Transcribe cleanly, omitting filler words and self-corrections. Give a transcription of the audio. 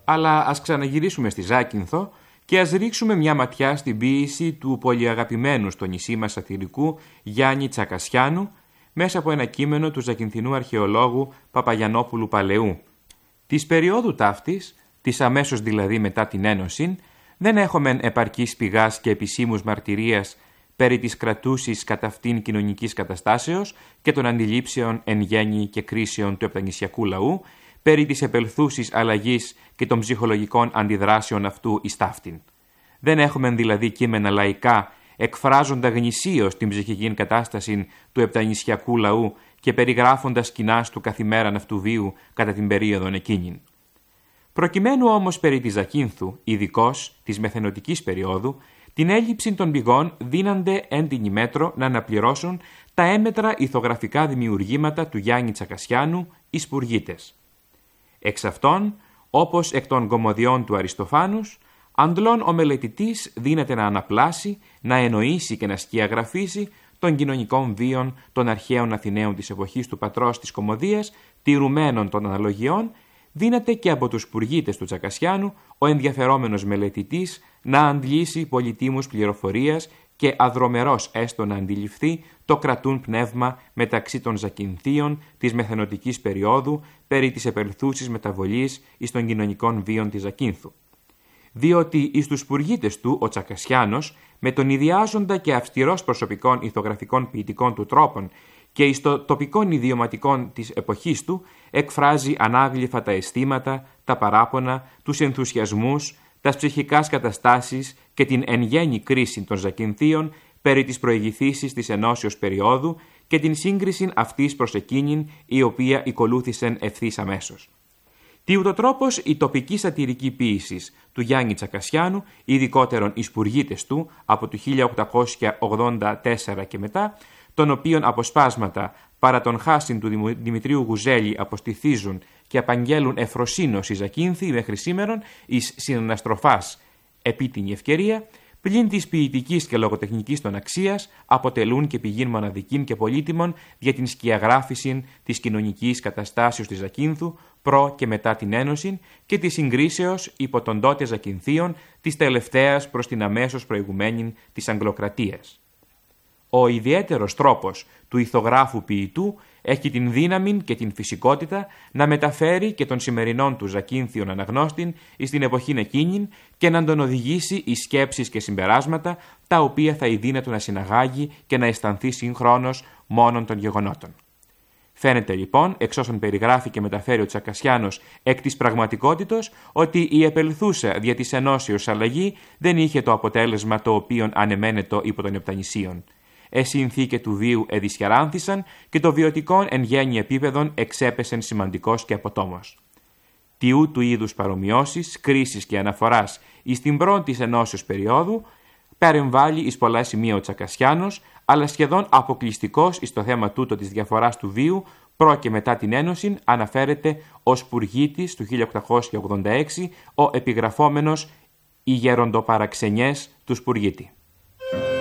Αλλά ας ξαναγυρίσουμε στη Ζάκυνθο και ας ρίξουμε μια ματιά στην ποίηση του πολυαγαπημένου στο νησί μας σατυρικού Γιάννη Τσακασιάνου μέσα από ένα κείμενο του Ζακυνθινού αρχαιολόγου Παπαγιαννόπουλου Παλαιού. Της περίοδου ταύτης, της αμέσως δηλαδή μετά την Ένωση, δεν έχουμε επαρκής πηγάς και επισήμους μαρτυρίας περί της κρατούσης κατά αυτήν κοινωνικής καταστάσεως και των αντιλήψεων εν γέννη και κρίσεων του επτανησιακού λαού, περί της επελθούσης αλλαγής και των ψυχολογικών αντιδράσεων αυτού εις ταύτην. Δεν έχουμε δηλαδή κείμενα λαϊκά εκφράζοντα γνησίως την ψυχική κατάσταση του επτανησιακού λαού και περιγράφοντας σκηνάς του καθημέραν αυτού βίου κατά την περίοδον εκείνην. Προκειμένου όμως περί της Ζακύνθου, ειδικώς της μεθενωτικής περίοδου, την έλλειψη των πηγών δίνανται έντινη μέτρο να αναπληρώσουν τα έμετρα ηθογραφικά δημιουργήματα του Γιάννη Τσακασιάνου οι σπουργίτες. Εξ αυτών, όπως εκ των κωμωδιών του Αριστοφάνους, αντλών ο μελετητής δύναται να αναπλάσει, να εννοήσει και να σκιαγραφίσει των κοινωνικών βίων των αρχαίων Αθηναίων της εποχής του πατρός της κωμωδίας, τηρουμένων των αναλογιών, δύναται και από τους σπουργίτες του Τσακασιάνου ο ενδιαφερόμενος μελετητής να αντλήσει πολυτίμους πληροφορίας και αδρομερός έστω να αντιληφθεί το κρατούν πνεύμα μεταξύ των Ζακυνθίων της μεθενωτικής περίοδου περί της επελθούσης μεταβολής εις των κοινωνικών βίων της Ζακύνθου. Διότι εις τους σπουργίτες του ο Τσακασιάνος, με τον ιδιάζοντα και αυστηρός προσωπικών ηθογραφικών ποιητικών του τρόπων και εις το τοπικών ιδιωματικών της εποχής του, εκφράζει ανάγλυφα τα αισθήματα, τα παράπονα, τους ενθουσιασμούς, τας ψυχικάς καταστάσεις και την εν γέννη κρίση των Ζακυνθίων περί της προηγηθήσης της ενώσεως περίοδου και την σύγκριση αυτής προς εκείνην η οποία ακολούθησεν ευθύς αμέσως. Τι ούτω τρόπος η τοπική σατυρική ποίηση του Γιάννη Τσακασιάνου, ειδικότερον οι σπουργίτες του από το 1884 και μετά, των οποίων αποσπάσματα παρά τον χάσιν του Δημητρίου Γουζέλη αποστηθίζουν και απαγγέλουν εφροσύνος η Ζακύνθη μέχρι σήμερον εις συναναστροφάς επίτιμη ευκαιρία, πλην της ποιητικής και λογοτεχνικής των αξίας, αποτελούν και πηγήν μοναδικήν και πολύτιμων για την σκιαγράφηση της κοινωνικής καταστάσεως της Ζακύνθου προ και μετά την Ένωση και της συγκρίσεως υπό των τότε Ζακυνθίων της τελευταίας προς την αμέσως προηγουμένη της Αγγλοκρατίας. Ο ιδιαίτερος τρόπος του ηθογράφου ποιητού έχει την δύναμη και την φυσικότητα να μεταφέρει και των σημερινών του Ζακύνθιων αναγνώστην εις την εποχήν εκείνην και να τον οδηγήσει εις σκέψεις και συμπεράσματα τα οποία θα ειδύνατο να συναγάγει και να αισθανθεί συγχρόνως μόνον των γεγονότων. Φαίνεται λοιπόν, εξ όσων περιγράφει και μεταφέρει ο Τσακασιάνος εκ της πραγματικότητος, ότι η επελθούσα δια της ενώσεως αλλαγή δεν είχε το αποτέλεσμα το οποίον ανεμένετο υπό των επτανησίων. Συνθήκε του βίου εδυσχεράνθησαν και το βιωτικό εν γέννη επίπεδον εξέπεσεν σημαντικός και αποτόμος. Τιού του είδους παρομοιώσεις, κρίσεις και αναφοράς εις την πρώτη της ενώσεως περίοδου παρεμβάλλει εις πολλά σημεία ο Τσακασιάνος, αλλά σχεδόν αποκλειστικός εις το θέμα τούτο της διαφοράς του βίου προ και μετά την Ένωση αναφέρεται ο σπουργίτης του 1886, ο επιγραφόμενος «Οι γεροντοπαραξενιές του Σπουργίτη».